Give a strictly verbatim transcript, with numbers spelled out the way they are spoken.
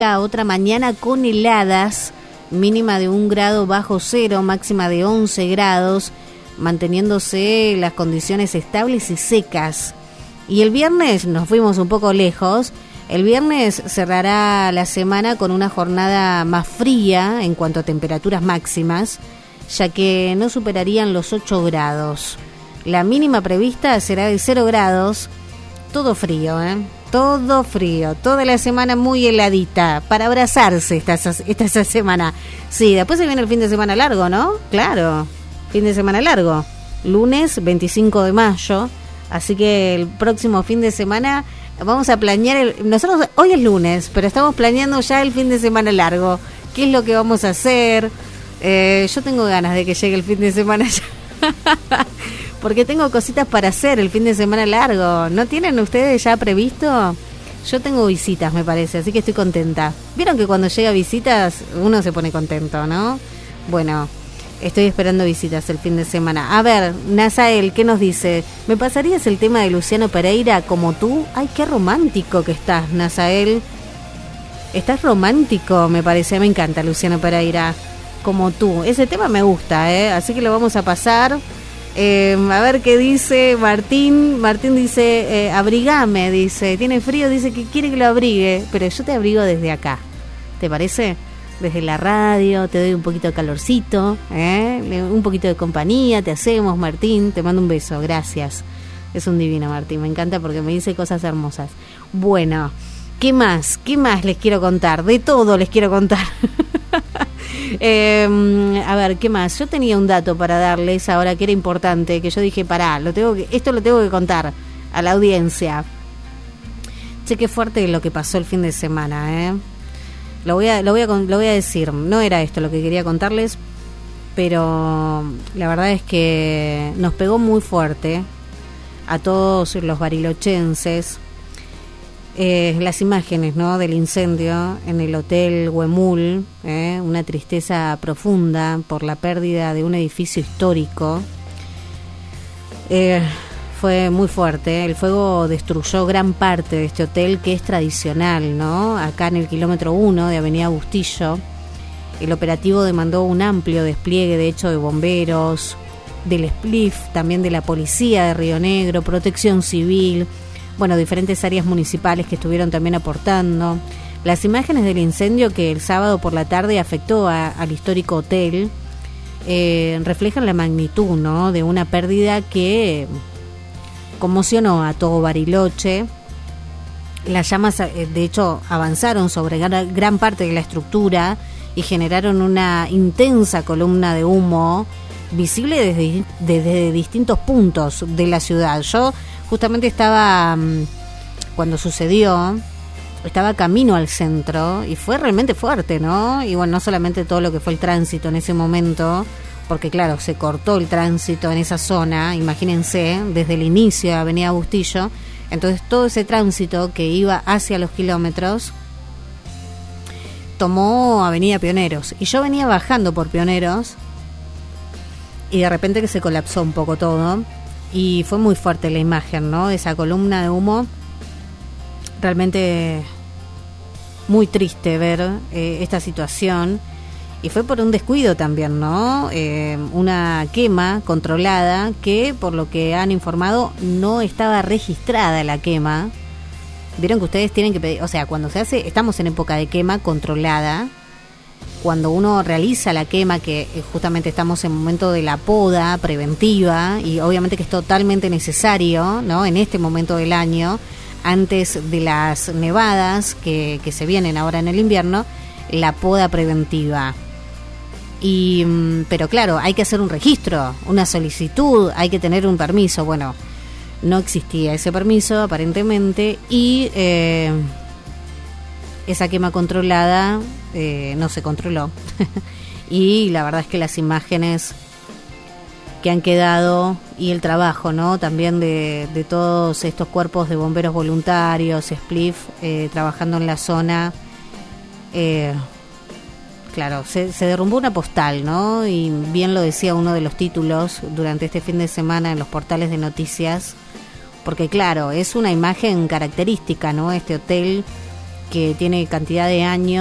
Otra mañana con heladas, mínima de un grado bajo cero, máxima de once grados, manteniéndose las condiciones estables y secas. Y el viernes nos fuimos un poco lejos. El viernes cerrará la semana con una jornada más fría en cuanto a temperaturas máximas, ya que no superarían los ocho grados. La mínima prevista será de cero grados, todo frío, ¿eh? Todo frío, toda la semana muy heladita, para abrazarse esta, esta, esta semana. Sí, después se viene el fin de semana largo, ¿no? Claro, fin de semana largo, lunes veinticinco de mayo, así que el próximo fin de semana vamos a planear, el, nosotros hoy es lunes, pero estamos planeando ya el fin de semana largo, qué es lo que vamos a hacer. Eh, yo tengo ganas de que llegue el fin de semana ya. Porque tengo cositas para hacer el fin de semana largo. ¿No tienen ustedes ya previsto? Yo tengo visitas, me parece, así que estoy contenta. ¿Vieron que cuando llega visitas uno se pone contento, no? Bueno, estoy esperando visitas el fin de semana. A ver, Nazael, ¿qué nos dice? ¿Me pasarías el tema de Luciano Pereira como tú? Ay, qué romántico que estás, Nazael. Estás romántico, me parece. Me encanta Luciano Pereira como tú. Ese tema me gusta, ¿eh? Así que lo vamos a pasar. Eh, a ver qué dice Martín. Martín dice, eh, abrigame, dice, tiene frío, dice que quiere que lo abrigue, pero yo te abrigo desde acá, ¿te parece? Desde la radio, te doy un poquito de calorcito, ¿eh? Un poquito de compañía, te hacemos, Martín, te mando un beso, gracias. Es un divino, Martín, me encanta porque me dice cosas hermosas. Bueno, ¿qué más? ¿Qué más les quiero contar? De todo les quiero contar. Eh, a ver, ¿qué más? Yo tenía un dato para darles ahora que era importante, que yo dije, pará, lo tengo que, esto lo tengo que contar a la audiencia. Che, qué fuerte lo que pasó el fin de semana, ¿eh? Lo voy a, lo voy a, lo voy a decir, no era esto lo que quería contarles, pero la verdad es que nos pegó muy fuerte a todos los barilochenses. Eh, las imágenes, ¿no?, del incendio en el Hotel Huemul, eh, una tristeza profunda por la pérdida de un edificio histórico. Eh, fue muy fuerte. El fuego destruyó gran parte de este hotel que es tradicional, ¿no?, acá en el kilómetro uno de Avenida Bustillo. El operativo demandó un amplio despliegue, de hecho, de bomberos, del S P L I F, también de la policía de Río Negro, Protección Civil. Bueno, diferentes áreas municipales que estuvieron también aportando. Las imágenes del incendio que el sábado por la tarde afectó a, al histórico hotel eh, reflejan la magnitud, ¿no?, de una pérdida que conmocionó a todo Bariloche. Las llamas, de hecho, avanzaron sobre gran, gran parte de la estructura y generaron una intensa columna de humo visible desde, desde distintos puntos de la ciudad. Yo justamente estaba, cuando sucedió, estaba camino al centro y fue realmente fuerte, ¿no? Y bueno, no solamente todo lo que fue el tránsito en ese momento, porque claro, se cortó el tránsito en esa zona, imagínense, desde el inicio de Avenida Bustillo, entonces todo ese tránsito que iba hacia los kilómetros tomó Avenida Pioneros, y yo venía bajando por Pioneros y de repente que se colapsó un poco todo. Y fue muy fuerte la imagen, ¿no? Esa columna de humo. Realmente muy triste ver eh, esta situación. Y fue por un descuido también, ¿no? Eh, una quema controlada que, por lo que han informado, no estaba registrada la quema. Vieron que ustedes tienen que pedir, o sea, cuando se hace, estamos en época de quema controlada. Cuando uno realiza la quema, que justamente estamos en momento de la poda preventiva, y obviamente que es totalmente necesario, ¿no?, en este momento del año, antes de las nevadas que, que se vienen ahora en el invierno, la poda preventiva. Y pero claro, hay que hacer un registro, una solicitud, hay que tener un permiso. Bueno, no existía ese permiso aparentemente, y eh, esa quema controlada eh, no se controló. Y la verdad es que las imágenes que han quedado y el trabajo, ¿no?, también de, de todos estos cuerpos de bomberos voluntarios, S P L I F, eh, trabajando en la zona, eh, claro, se, se derrumbó una postal, ¿no? Y bien lo decía uno de los títulos durante este fin de semana en los portales de noticias, porque claro, es una imagen característica, ¿no?, este hotel que tiene cantidad de años